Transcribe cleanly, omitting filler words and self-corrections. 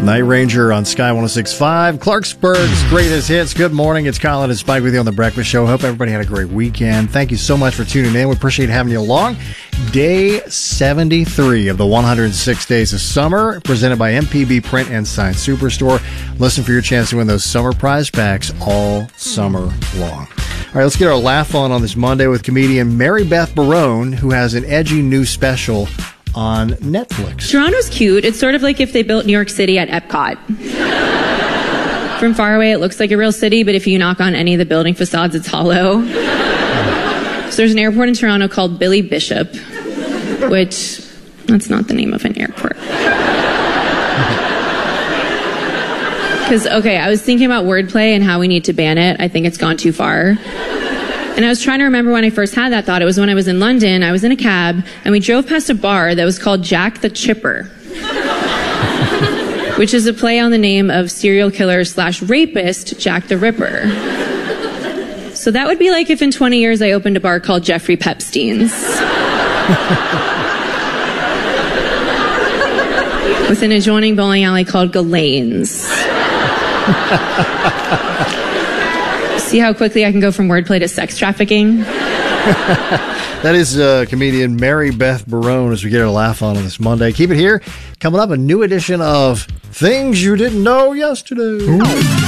Night Ranger on Sky 106.5. Clarksburg's greatest hits. Good morning. It's Colin and Spike with you on The Breakfast Show. Hope everybody had a great weekend. Thank you so much for tuning in. We appreciate having you along. Day 73 of the 106 Days of Summer, presented by MPB Print and Science Superstore. Listen for your chance to win those summer prize packs all summer long. All right, let's get our laugh on this Monday with comedian Mary Beth Barone, who has an edgy new special on Netflix. Toronto's cute. It's sort of like if they built New York City at Epcot. From far away, it looks like a real city, but if you knock on any of the building facades, it's hollow. So there's an airport in Toronto called Billy Bishop, which, that's not the name of an airport. Because, okay, I was thinking about wordplay and how we need to ban it. I think it's gone too far. And I was trying to remember when I first had that thought. It was when I was in London. I was in a cab, and we drove past a bar that was called Jack the Chipper, which is a play on the name of serial killer / rapist Jack the Ripper. So that would be like if in 20 years I opened a bar called Jeffrey Pepstein's. With an adjoining bowling alley called Ghislaine's. See how quickly I can go from wordplay to sex trafficking? That is comedian Mary Beth Barone as we get our laugh on this Monday. Keep it here. Coming up, a new edition of Things You Didn't Know Yesterday. Ooh.